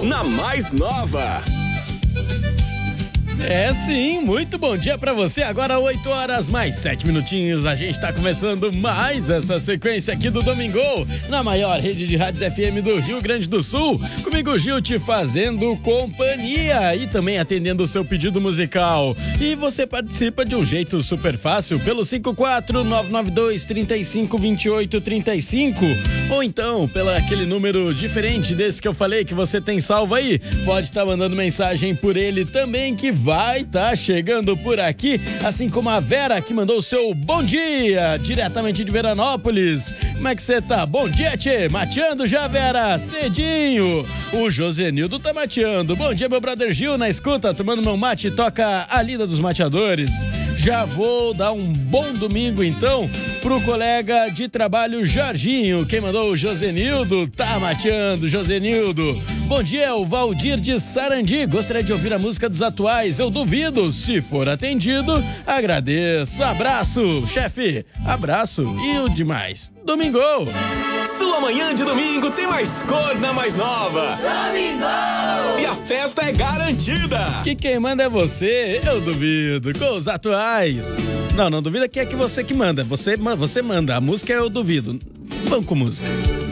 na Mais Nova. É sim, muito bom dia pra você. Agora 8 horas mais 7 minutinhos. A gente tá começando mais essa sequência aqui do Domingão, na maior rede de rádios FM do Rio Grande do Sul. Comigo, Gil, te fazendo companhia e também atendendo o seu pedido musical. E você participa de um jeito super fácil pelo 54992352835 ou então pelo aquele número diferente desse que eu falei que você tem salvo aí. Pode estar mandando mensagem por ele também, que vai estar chegando por aqui, assim como a Vera, que mandou o seu bom dia, diretamente de Veranópolis. Como é que você tá? Bom dia, tchê. Mateando já, Vera? Cedinho. O Josenildo tá mateando. Bom dia, meu brother Gil, na escuta, tomando meu mate, toca a lida dos mateadores. Já vou dar um bom domingo, então, pro colega de trabalho Jorginho. Quem mandou o Josenildo tá mateando, Josenildo. Bom dia, o Valdir de Sarandi. Gostaria de ouvir a música dos Atuais. Eu duvido. Se for atendido, agradeço. Abraço, chefe. Abraço. E o demais. Domingão. Sua manhã de domingo tem mais cor na Mais Nova. Domingão. E a festa é garantida. Que quem manda é você. Eu duvido. Com os Atuais. Não duvida que é que você que manda. Você manda. A música eu duvido. Vamos com música.